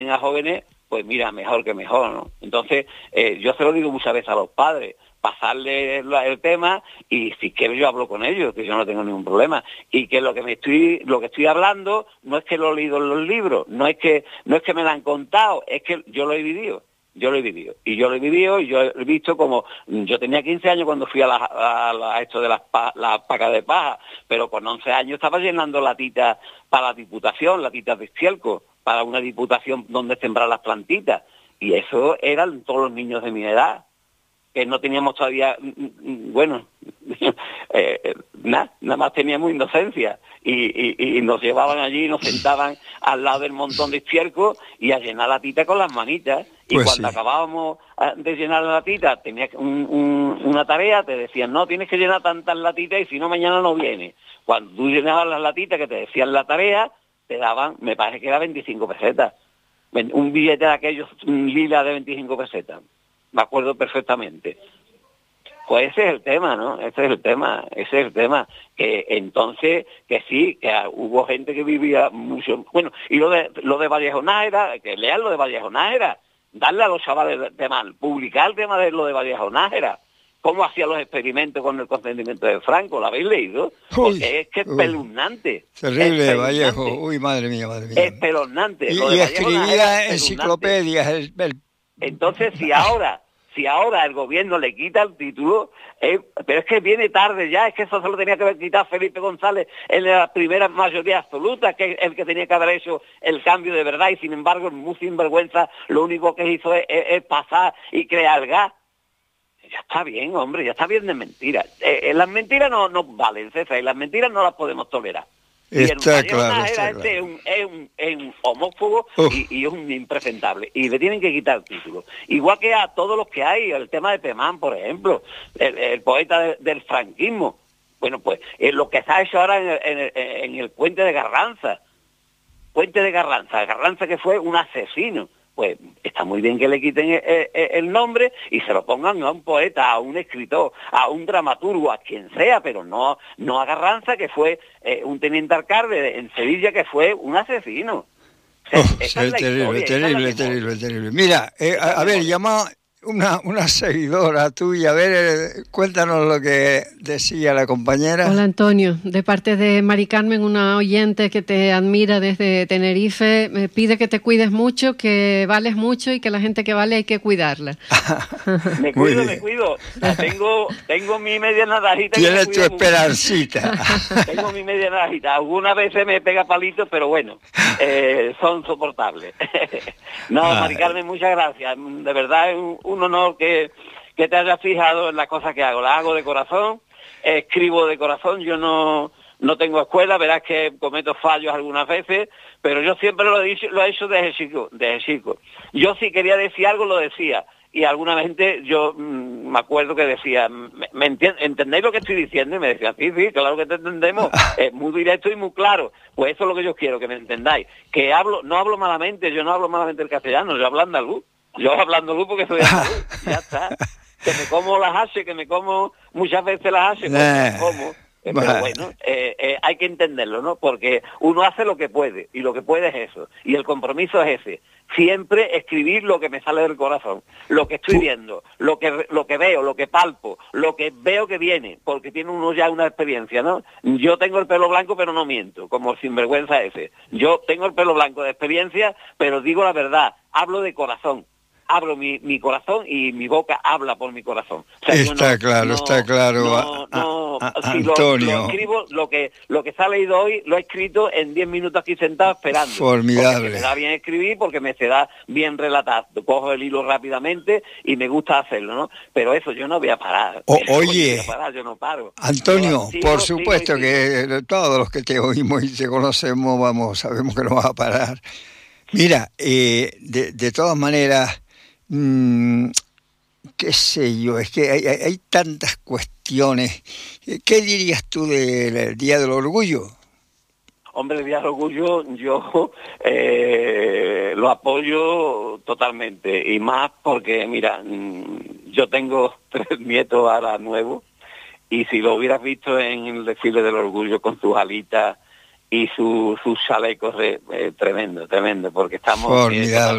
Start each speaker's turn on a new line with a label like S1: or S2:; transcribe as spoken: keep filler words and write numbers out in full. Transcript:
S1: a jóvenes, pues mira, mejor que mejor, ¿no? Entonces, eh, yo se lo digo muchas veces a los padres, pasarle el, el tema y si quiero yo hablo con ellos, que yo no tengo ningún problema, y que lo que me estoy lo que estoy hablando no es que lo he leído en los libros, no es que no es que me lo han contado, es que yo lo he vivido. Yo lo he vivido, y yo lo he vivido, y yo he visto como, yo tenía quince años cuando fui a, la, a, la, a esto de las pa, la pacas de paja, pero con once años estaba llenando latitas para la diputación, latitas de estiércol, para una diputación donde sembrar las plantitas, y eso eran todos los niños de mi edad, que no teníamos todavía, bueno, eh, nada, nada más teníamos inocencia, y, y, y nos llevaban allí, nos sentaban al lado del montón de estiércol y a llenar la tita con las manitas, y pues cuando sí. acabábamos de llenar la latita, tenías un, un, una tarea, te decían, no, tienes que llenar tantas latitas y si no, mañana no viene. Cuando tú llenabas las latitas que te decían la tarea, te daban, me parece que era veinticinco pesetas, un billete de aquellos lila de veinticinco pesetas. Me acuerdo perfectamente. Pues ese es el tema, ¿no? Ese es el tema, ese es el tema. Que entonces, que sí, que hubo gente que vivía mucho... Bueno, y lo de lo de Vallejo Nájera, que lean lo de Vallejo Nájera, darle a los chavales el tema, publicar el tema de lo de Vallejo Nájera, cómo hacía los experimentos con el consentimiento de Franco, ¿lo habéis leído? Porque uy, es que es espeluznante.
S2: Terrible, Vallejo, uy, madre mía, madre mía.
S1: Espeluznante.
S2: Y, y escribía enciclopedias, el, el...
S1: Entonces, si ahora... Si ahora el gobierno le quita el título, eh, pero es que viene tarde ya, es que eso se lo tenía que haber quitado Felipe González en la primera mayoría absoluta, que es el que tenía que haber hecho el cambio de verdad, y sin embargo, muy sinvergüenza, lo único que hizo es, es, es pasar y crear gas. Ya está bien, hombre, ya está bien de mentiras. Eh, las mentiras no, no valen, César, y las mentiras no las podemos tolerar. Y
S2: está
S1: el
S2: claro, está
S1: este
S2: claro.
S1: Es, un, es, un, es un homófobo y, y es un impresentable. Y le tienen que quitar el título. Igual que a todos los que hay, el tema de Pemán, por ejemplo, el, el poeta de, del franquismo. Bueno, pues eh, lo que se ha hecho ahora en el, en, el, en el Puente de Carranza. Puente de Carranza. Carranza que fue un asesino. Pues está muy bien que le quiten el, el, el nombre y se lo pongan a un poeta, a un escritor, a un dramaturgo, a quien sea, pero no no a Carranza, que fue eh, un teniente alcalde en Sevilla, que fue un asesino.
S2: Oh, es sí, terrible, historia, terrible, es terrible, terrible. Mira, eh, a, a ver, llama una, una seguidora tuya, a ver, eh, cuéntanos lo que decía la compañera.
S3: Hola, Antonio, de parte de Mari Carmen, una oyente que te admira desde Tenerife, me pide que te cuides mucho, que vales mucho y que la gente que vale hay que cuidarla.
S1: Me cuido, me cuido. Tengo, tengo mi media naranjita.
S2: Tienes tu esperancita.
S1: Tengo mi media naranjita. Algunas veces me pega palitos, pero bueno, eh, son soportables. No, Mari Carmen, muchas gracias. De verdad es un, un honor que, que te hayas fijado en las cosas que hago. Las hago de corazón, escribo de corazón. Yo no no tengo escuela, verás que cometo fallos algunas veces, pero yo siempre lo he dicho, lo he hecho desde chico, desde chico. Yo si quería decir algo lo decía. Y alguna gente, yo mmm, me acuerdo que decía, ¿me, me entiend, ¿entendéis lo que estoy diciendo? Y me decían, sí, sí, claro que te entendemos, es muy directo y muy claro. Pues eso es lo que yo quiero, que me entendáis. Que hablo, no hablo malamente, yo no hablo malamente el castellano, yo hablo andaluz. Yo hablo andaluz porque soy andaluz, ya está. Que me como las haces, que me como muchas veces las haces, nah. como... Eh, pero bueno, eh, eh, hay que entenderlo, ¿no? Porque uno hace lo que puede, y lo que puede es eso. Y el compromiso es ese. Siempre escribir lo que me sale del corazón, lo que estoy viendo, lo que lo que veo, lo que palpo, lo que veo que viene, porque tiene uno ya una experiencia, ¿no? Yo tengo el pelo blanco, pero no miento, como el sinvergüenza ese. Yo tengo el pelo blanco de experiencia, pero digo la verdad, hablo de corazón. Abro mi, mi corazón y mi boca habla por mi corazón. O sea,
S2: está
S1: no,
S2: claro,
S1: no,
S2: está claro.
S1: No, no,
S2: a, a,
S1: si
S2: Antonio.
S1: Lo, lo escribo, lo que lo que se ha leído hoy, lo he escrito en diez minutos aquí sentado esperando.
S2: Formidable.
S1: Porque me da bien escribir, porque me se da bien relatar. Cojo el hilo rápidamente y me gusta hacerlo, ¿no? Pero eso, yo no voy a parar.
S2: O, oye,
S1: yo, parar, yo no paro.
S2: Antonio,
S1: sigo,
S2: por supuesto
S1: sigo,
S2: que
S1: sigo.
S2: todos los que te oímos y te conocemos, vamos, sabemos que no vas a parar. Mira, eh, de, de todas maneras... Mm, qué sé yo, es que hay, hay, hay tantas cuestiones. ¿Qué dirías tú del Día del Orgullo?
S1: Hombre, el Día del Orgullo yo eh, lo apoyo totalmente, y más porque, mira, yo tengo tres nietos ahora nuevos, y si lo hubieras visto en el desfile del Orgullo con sus alitas y su, sus chalecos, eh, tremendo, tremendo, porque estamos...
S2: Formidable.